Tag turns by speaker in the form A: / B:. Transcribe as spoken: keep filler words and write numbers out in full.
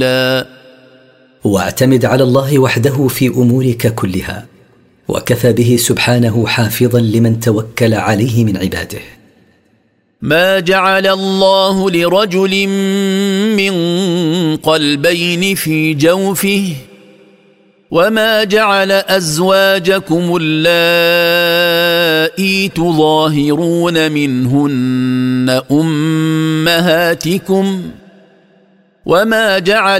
A: واعتمد على الله وحده في أمورك كلها، وكفى به سبحانه حافظا لمن توكل عليه من عباده.
B: ما جعل الله لرجل من قلبين في جوفه وما جعل أزواجكم اللائي تظاهرون منهن أمهاتكم وما جعل